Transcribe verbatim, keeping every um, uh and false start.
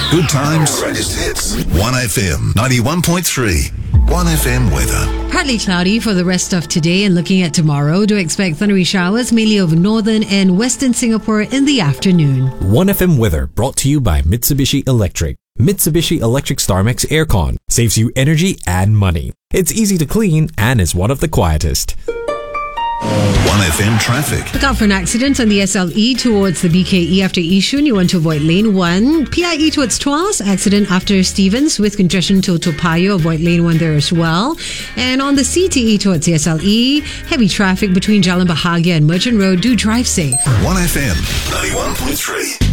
Good times, greatest hits. one F M ninety-one point three. one F M weather. Partly cloudy for the rest of today, and looking at tomorrow, do expect thundery showers mainly over northern and western Singapore in the afternoon. one F M weather brought to you by Mitsubishi Electric. Mitsubishi Electric StarMax Aircon saves you energy and money. It's easy to clean and is one of the quietest. one F M traffic. Look out for an accident on the S L E towards the B K E after Yishun. You want to avoid lane one. P I E towards Tuas, accident after Stevens with congestion to Toa Payoh. Avoid lane one there as well. And on the C T E towards the S L E, heavy traffic between Jalan Bahagia and Merchant Road. Do drive safe. one F M ninety-one point three.